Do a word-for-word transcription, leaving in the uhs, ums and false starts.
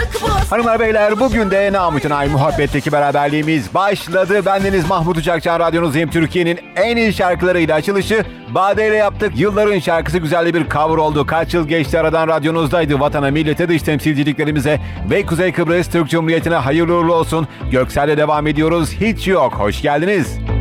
Hanımlar beyler, bugün de Namık'ın Ay Muhabbet'teki beraberliğimiz başladı. Bendeniz Mahmut Uçakcan, radyonuzdayım. Türkiye'nin en iyi şarkılarıyla açılışı Bade ile yaptık. Yılların şarkısı güzel de bir cover oldu. Kaç yıl geçti aradan, radyonuzdaydı. Vatana, millete, dış temsilciliklerimize ve Kuzey Kıbrıs Türk Cumhuriyeti'ne hayırlı uğurlu olsun. Göksel'le devam ediyoruz. Hiç yok. Hoş geldiniz.